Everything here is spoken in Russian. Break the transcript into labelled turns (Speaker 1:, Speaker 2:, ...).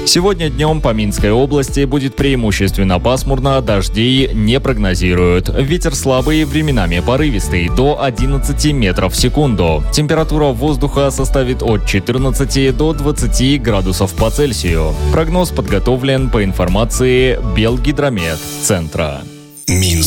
Speaker 1: Сегодня днем по Минской области будет преимущественно пасмурно, дождей не прогнозируют. Ветер слабый, временами порывистый, до 11 метров в секунду. Температура воздуха составит от 14 до 20 градусов по Цельсию. Прогноз подготовлен по информации Белгидромет центра.
Speaker 2: Минск.